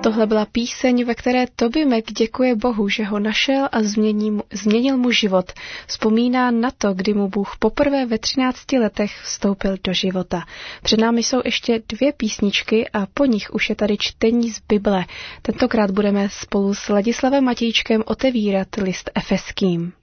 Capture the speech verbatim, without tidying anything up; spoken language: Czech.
Tohle byla píseň, ve které Toby Mac děkuje Bohu, že ho našel a změnil, změnil mu život. Vzpomíná na to, kdy mu Bůh poprvé ve třinácti letech vstoupil do života. Před námi jsou ještě dvě písničky a po nich už je tady čtení z Bible. Tentokrát budeme spolu s Ladislavem Matějčkem otevírat list Efeským.